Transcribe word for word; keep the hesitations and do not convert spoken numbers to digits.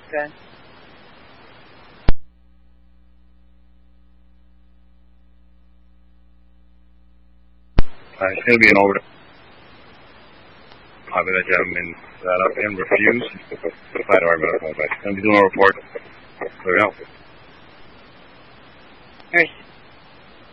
Good. Uh, it's going to be an over. Copy that, gentleman. That up and refuse. Flight over medical. I'm going to be doing a report. There we go. All right.